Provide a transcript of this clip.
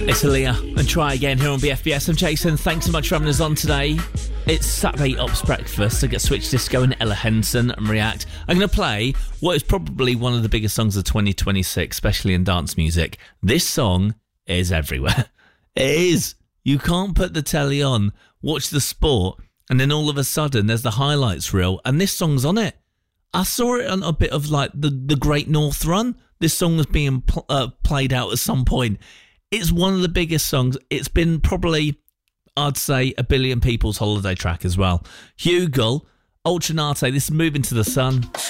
It's Aaliyah and Try Again here on BFBS. I'm Jason. Thanks so much for having us on today. It's Saturday Ops Breakfast. I get Switch Disco and Ella Henson and React. I'm going to play what is probably one of the biggest songs of 2026, especially in dance music. This song is everywhere. It is. You can't put the telly on, watch the sport, and then all of a sudden there's the highlights reel, and this song's on it. I saw it on a bit of like the Great North Run. This song was being played out at some point. It's one of the biggest songs. It's been probably, I'd say, a billion people's holiday track as well. Hugo, Ultranate, this is Moving to the Sun.